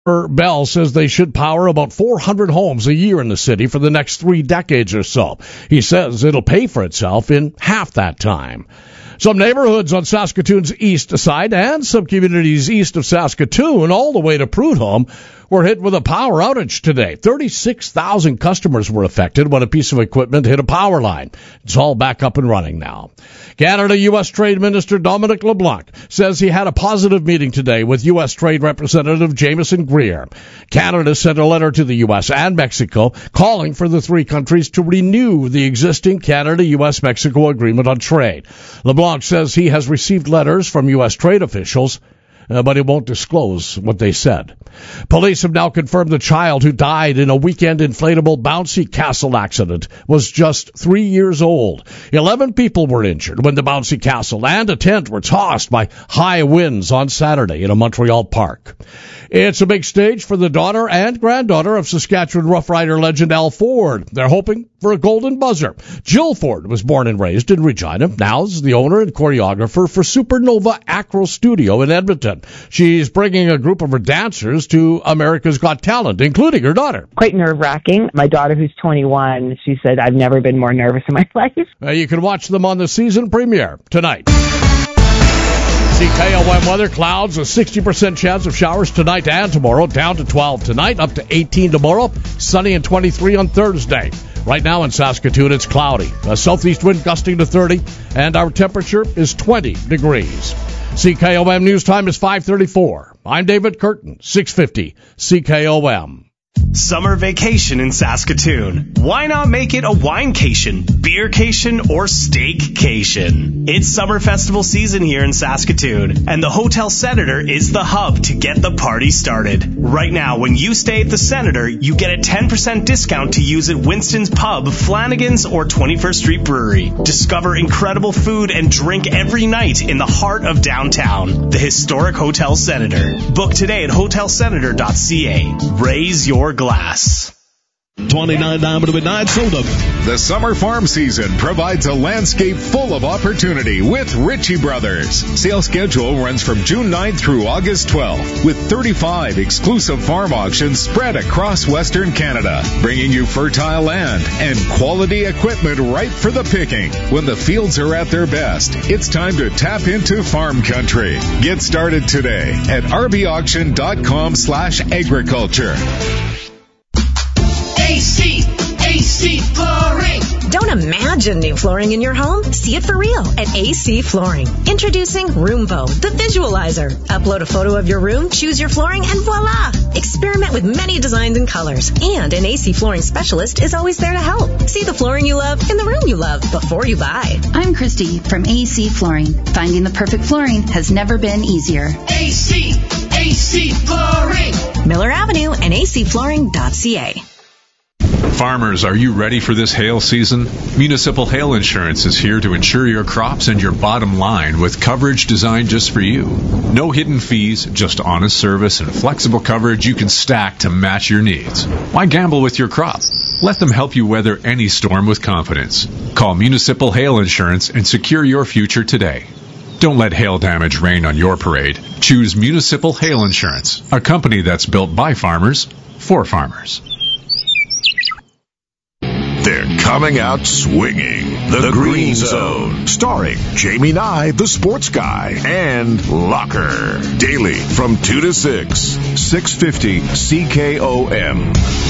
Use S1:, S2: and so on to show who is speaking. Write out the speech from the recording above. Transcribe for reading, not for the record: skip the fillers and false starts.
S1: Bell says they should power about 400 homes a year in the city for the next 3 decades or so. He says it'll pay for itself in half that time. Some neighborhoods on Saskatoon's east side and some communities east of Saskatoon, all the way to Prudhomme, were hit with a power outage today. 36,000 customers were affected when a piece of equipment hit a power line. It's all back up and running now. Canada-U.S. Trade Minister Dominic LeBlanc says he had a positive meeting today with U.S. Trade Representative Jameson Greer. Canada sent a letter to the U.S. and Mexico calling for the 3 countries to renew the existing Canada-U.S.-Mexico agreement on trade. LeBlanc says he has received letters from U.S. trade officials, but he won't disclose what they said. Police have now confirmed the child who died in a weekend inflatable bouncy castle accident was just 3 years old. 11 people were injured when the bouncy castle and a tent were tossed by high winds on Saturday in a Montreal park. It's a big stage for the daughter and granddaughter of Saskatchewan Rough Rider legend Al Ford. They're hoping for a golden buzzer. Jill Ford was born and raised in Regina. Now is the owner and choreographer for Supernova Acro Studio in Edmonton. She's bringing a group of her dancers to America's Got Talent, including her daughter.
S2: Quite nerve-wracking. My daughter, who's 21, she said, I've never been more nervous in my life.
S1: You can watch them on the season premiere tonight. CKOM weather, clouds, a 60% chance of showers tonight and tomorrow, down to 12 tonight, up to 18 tomorrow, sunny and 23 on Thursday. Right now in Saskatoon, it's cloudy, a southeast wind gusting to 30, and our temperature is 20 degrees. CKOM news time is 5:34. I'm David Curtin, 650 CKOM.
S3: Summer vacation in Saskatoon. Why not make it a winecation, beercation, or steakcation? It's summer festival season here in Saskatoon, and the Hotel Senator is the hub to get the party started. Right now, when you stay at the Senator, you get a 10% discount to use at Winston's Pub, Flanagan's, or 21st Street Brewery. Discover incredible food and drink every night in the heart of downtown. The historic Hotel Senator. Book today at hotelsenator.ca. Raise your glass.
S4: $29 midnight soda.
S5: The summer farm season provides a landscape full of opportunity with Ritchie Brothers. Sale schedule runs from June 9th through August 12th with 35 exclusive farm auctions spread across Western Canada, bringing you fertile land and quality equipment ripe for the picking. When the fields are at their best, it's time to tap into farm country. Get started today at rbauction.com/agriculture.
S6: AC Flooring. Don't imagine new flooring in your home. See it for real at AC Flooring. Introducing Roomvo, the visualizer. Upload a photo of your room, choose your flooring, and voila! Experiment with many designs and colors. And an AC Flooring specialist is always there to help. See the flooring you love in the room you love before you buy.
S7: I'm Christy from AC Flooring. Finding the perfect flooring has never been easier.
S6: AC Flooring. Miller Avenue and acflooring.ca.
S8: Farmers, are you ready for this hail season? Municipal Hail Insurance is here to insure your crops and your bottom line with coverage designed just for you. No hidden fees, just honest service and flexible coverage you can stack to match your needs. Why gamble with your crop? Let them help you weather any storm with confidence. Call Municipal Hail Insurance and secure your future today. Don't let hail damage rain on your parade. Choose Municipal Hail Insurance, a company that's built by farmers for farmers.
S9: They're coming out swinging. The Green Zone, starring Jamie Nye, the sports guy, and Locker. Daily from 2 to 6, 650 CKOM.